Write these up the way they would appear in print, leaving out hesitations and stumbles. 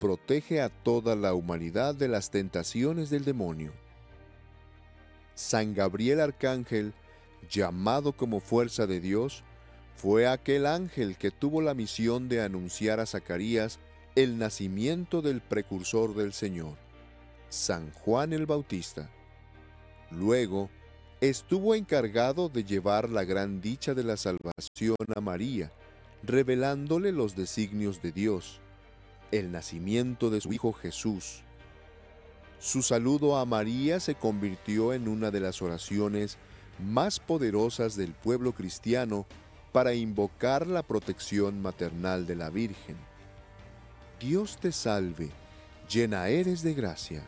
protege a toda la humanidad de las tentaciones del demonio. San Gabriel Arcángel, llamado como fuerza de Dios, fue aquel ángel que tuvo la misión de anunciar a Zacarías el nacimiento del precursor del Señor, San Juan el Bautista. Luego, estuvo encargado de llevar la gran dicha de la salvación a María, revelándole los designios de Dios, el nacimiento de su Hijo Jesús. Su saludo a María se convirtió en una de las oraciones más poderosas del pueblo cristiano para invocar la protección maternal de la Virgen. Dios te salve, llena eres de gracia.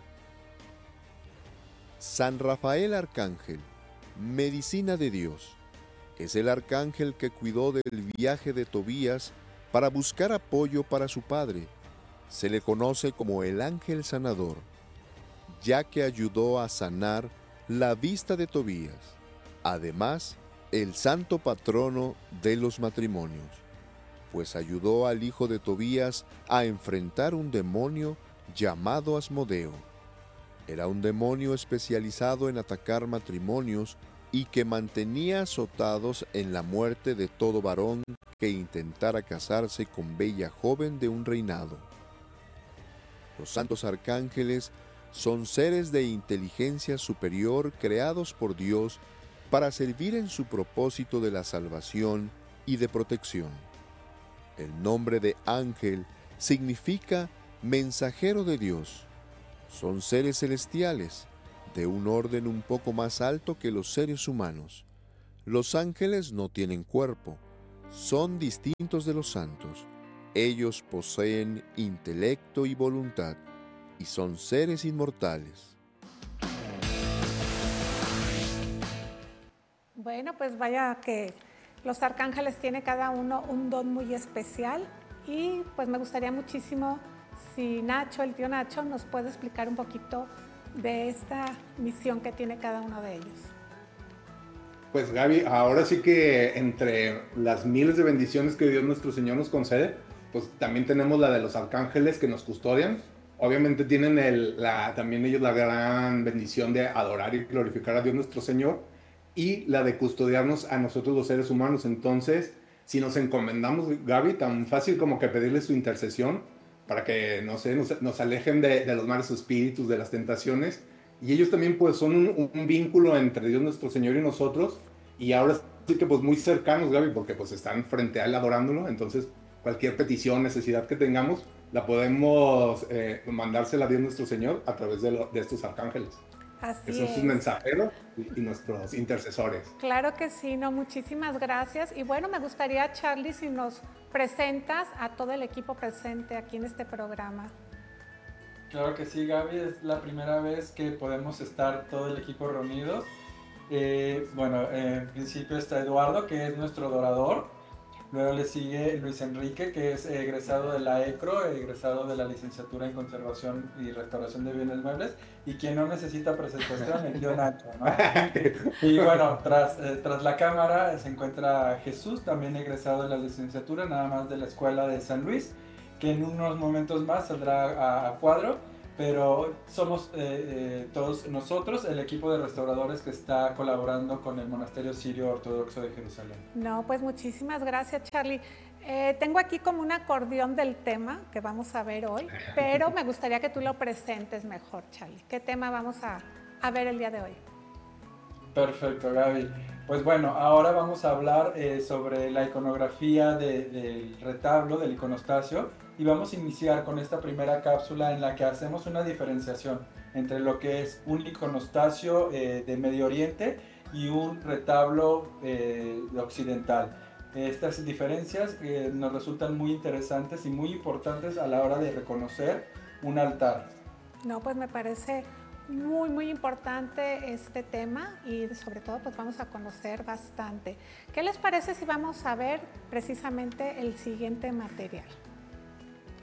San Rafael Arcángel, medicina de Dios, es el arcángel que cuidó del viaje de Tobías para buscar apoyo para su padre. Se le conoce como el ángel sanador, ya que ayudó a sanar la vista de Tobías. Además, el santo patrono de los matrimonios, pues ayudó al hijo de Tobías a enfrentar un demonio llamado Asmodeo. Era un demonio especializado en atacar matrimonios y que mantenía azotados en la muerte de todo varón que intentara casarse con bella joven de un reinado. Los santos arcángeles son seres de inteligencia superior creados por Dios para servir en su propósito de la salvación y de protección. El nombre de ángel significa mensajero de Dios. Son seres celestiales, de un orden un poco más alto que los seres humanos. Los ángeles no tienen cuerpo, son distintos de los santos. Ellos poseen intelecto y voluntad, y son seres inmortales. Bueno, pues vaya que los arcángeles tienen cada uno un don muy especial y pues me gustaría muchísimo si Nacho, el tío Nacho, nos puede explicar un poquito de esta misión que tiene cada uno de ellos. Pues Gaby, ahora sí que entre las miles de bendiciones que Dios nuestro Señor nos concede, pues también tenemos la de los arcángeles que nos custodian. Obviamente tienen también ellos la gran bendición de adorar y glorificar a Dios nuestro Señor y la de custodiarnos a nosotros los seres humanos. Entonces, si nos encomendamos, Gaby, tan fácil como que pedirle su intercesión para que, no sé, nos alejen de los malos espíritus, de las tentaciones. Y ellos también pues son un vínculo entre Dios nuestro Señor y nosotros. Y ahora sí que pues muy cercanos, Gaby, porque pues están frente a Él adorándolo. Entonces, cualquier petición, necesidad que tengamos, la podemos mandársela a Dios nuestro Señor a través de estos arcángeles. Así que son sus mensajeros y nuestros intercesores. Claro que sí, no, muchísimas gracias. Y bueno, me gustaría, Charlie, si nos presentas a todo el equipo presente aquí en este programa. Claro que sí, Gaby, es la primera vez que podemos estar todo el equipo reunido. Bueno, en principio está Eduardo, que es nuestro adorador. Luego le sigue Luis Enrique, que es egresado de la ECRO, egresado de la licenciatura en Conservación y Restauración de Bienes Muebles, y quien no necesita presentación, el tío Nacho, ¿no? Y bueno, tras la cámara se encuentra Jesús, también egresado de la licenciatura, nada más de la Escuela de San Luis, que en unos momentos más saldrá a cuadro. Pero somos todos nosotros, el equipo de restauradores que está colaborando con el Monasterio Sirio Ortodoxo de Jerusalén. No, pues muchísimas gracias, Charlie. Tengo aquí como un acordeón del tema que vamos a ver hoy, pero me gustaría que tú lo presentes mejor, Charlie. ¿Qué tema vamos a ver el día de hoy? Perfecto, Gaby. Pues bueno, ahora vamos a hablar sobre la iconografía del retablo, del iconostasio, y vamos a iniciar con esta primera cápsula en la que hacemos una diferenciación entre lo que es un iconostasio de Medio Oriente y un retablo occidental. Estas diferencias nos resultan muy interesantes y muy importantes a la hora de reconocer un altar. No, pues me parece muy, muy importante este tema y sobre todo pues vamos a conocer bastante. ¿Qué les parece si vamos a ver precisamente el siguiente material?